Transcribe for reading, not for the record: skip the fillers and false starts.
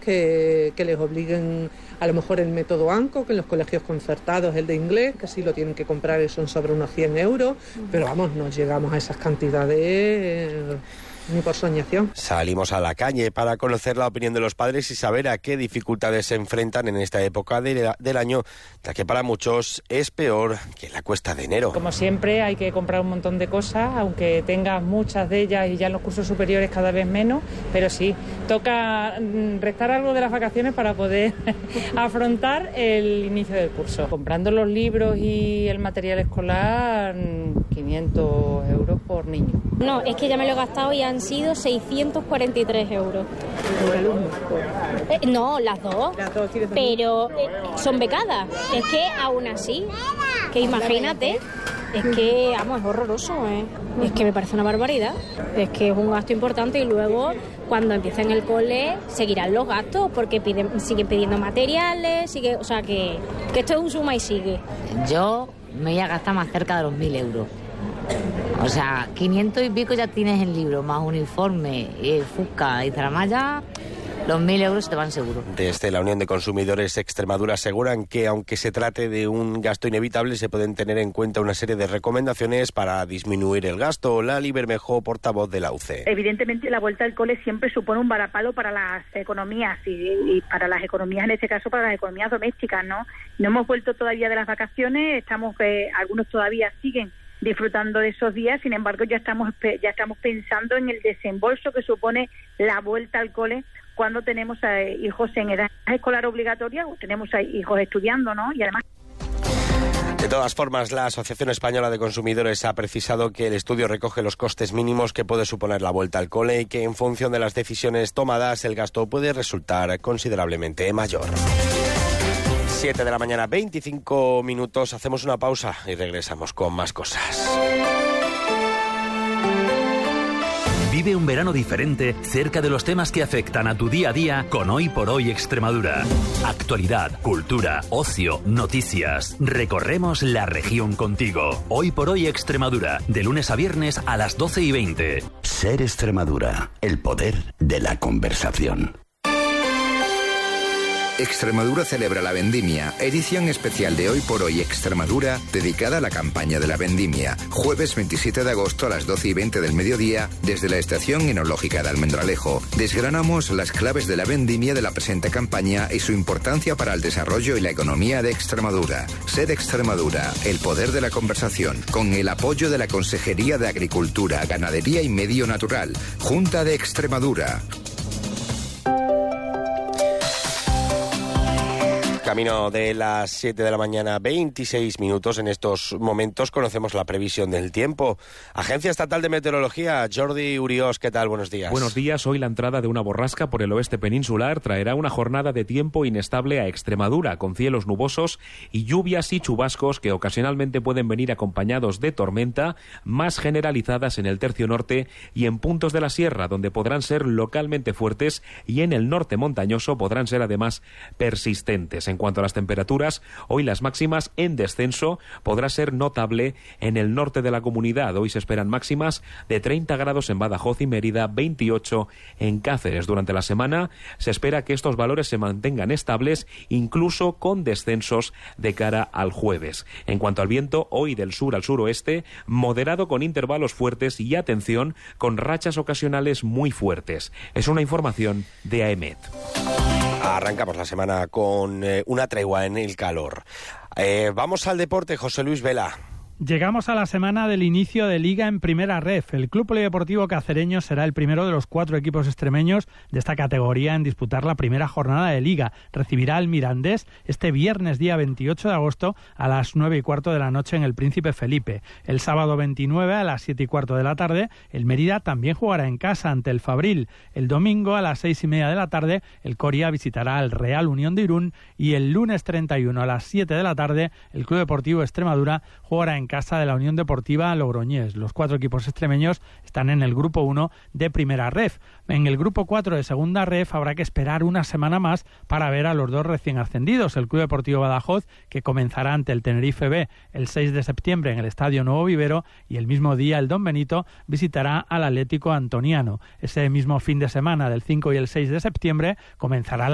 que les obliguen a lo mejor el método ANCO, que en los colegios concertados el de inglés, que sí lo tienen que comprar y son sobre unos 100 euros, pero vamos, no llegamos a esas cantidades ni por soñación. Salimos a la calle para conocer la opinión de los padres y saber a qué dificultades se enfrentan en esta época del año, ya que para muchos es peor que la cuesta de enero. Como siempre hay que comprar un montón de cosas, aunque tengas muchas de ellas y ya en los cursos superiores cada vez menos, pero sí, toca restar algo de las vacaciones para poder afrontar el inicio del curso. Comprando los libros y el material escolar, 500 euros por niño. No, es que ya me lo he gastado y han sido 643 euros. ¿Por alumno? No, las dos. Pero son becadas. Es que aún así, que imagínate, es que, vamos, es horroroso, ¿eh? Es que me parece una barbaridad. Es que es un gasto importante y luego, cuando empiecen el cole, seguirán los gastos porque siguen pidiendo materiales, o sea que esto es un suma y sigue. Yo me voy a gastar más cerca de los 1.000 euros. O sea, 500 y pico ya tienes el libro, más uniforme, Fusca y Zaramaya, los 1.000 euros se te van seguro. Desde la Unión de Consumidores Extremadura aseguran que, aunque se trate de un gasto inevitable, se pueden tener en cuenta una serie de recomendaciones para disminuir el gasto. Lali Bermejo, portavoz de la UCE. Evidentemente, la vuelta al cole siempre supone un varapalo para las economías y para las economías, en este caso, para las economías domésticas, ¿no? No hemos vuelto todavía de las vacaciones, algunos todavía siguen disfrutando de esos días, sin embargo ya estamos pensando en el desembolso que supone la vuelta al cole cuando tenemos hijos en edad escolar obligatoria o tenemos hijos estudiando, ¿no? Y además... De todas formas, la Asociación Española de Consumidores ha precisado que el estudio recoge los costes mínimos que puede suponer la vuelta al cole y que, en función de las decisiones tomadas, el gasto puede resultar considerablemente mayor. 7 de la mañana, 25 minutos, hacemos una pausa y regresamos con más cosas. Vive un verano diferente cerca de los temas que afectan a tu día a día con Hoy por Hoy Extremadura. Actualidad, cultura, ocio, noticias. Recorremos la región contigo. Hoy por Hoy Extremadura, de lunes a viernes a las 12:20. Ser Extremadura, el poder de la conversación. Extremadura celebra la Vendimia, edición especial de Hoy por Hoy Extremadura, dedicada a la campaña de la Vendimia. Jueves 27 de agosto a las 12:20 del mediodía, desde la Estación Enológica de Almendralejo. Desgranamos las claves de la Vendimia de la presente campaña y su importancia para el desarrollo y la economía de Extremadura. Ser Extremadura, el poder de la conversación, con el apoyo de la Consejería de Agricultura, Ganadería y Medio Natural, Junta de Extremadura. Camino de las 7 de la mañana, 26 minutos. En estos momentos conocemos la previsión del tiempo. Agencia Estatal de Meteorología, Jordi Uriós, ¿qué tal? Buenos días. Buenos días. Hoy la entrada de una borrasca por el oeste peninsular traerá una jornada de tiempo inestable a Extremadura, con cielos nubosos y lluvias y chubascos que ocasionalmente pueden venir acompañados de tormenta, más generalizadas en el tercio norte y en puntos de la sierra, donde podrán ser localmente fuertes, y en el norte montañoso podrán ser además persistentes. En cuanto a las temperaturas, hoy las máximas en descenso, podrá ser notable en el norte de la comunidad. Hoy se esperan máximas de 30 grados en Badajoz y Mérida, 28 en Cáceres. Durante la semana se espera que estos valores se mantengan estables, incluso con descensos de cara al jueves. En cuanto al viento, hoy del sur al suroeste, moderado con intervalos fuertes y, atención, con rachas ocasionales muy fuertes. Es una información de AEMET. Arrancamos la semana con una tregua en el calor. Vamos al deporte, José Luis Vela. Llegamos a la semana del inicio de Liga en Primera Ref. El Club Polideportivo Cacereño será el primero de los 4 equipos extremeños de esta categoría en disputar la primera jornada de Liga. Recibirá al Mirandés este viernes día 28 de agosto a las 9:15 de la noche en el Príncipe Felipe. El sábado 29 a las 7:15 de la tarde el Mérida también jugará en casa ante el Fabril. El domingo a las 6:30 de la tarde el Coria visitará al Real Unión de Irún, y el lunes 31 a las 7 de la tarde el Club Deportivo Extremadura jugará en casa de la Unión Deportiva Logroñés. Los 4 equipos extremeños están en el grupo 1 de Primera Ref. En el grupo 4 de Segunda Ref habrá que esperar una semana más para ver a los 2 recién ascendidos. El Club Deportivo Badajoz, que comenzará ante el Tenerife B el 6 de septiembre en el Estadio Nuevo Vivero, y el mismo día el Don Benito visitará al Atlético Antoniano. Ese mismo fin de semana del 5 y el 6 de septiembre comenzará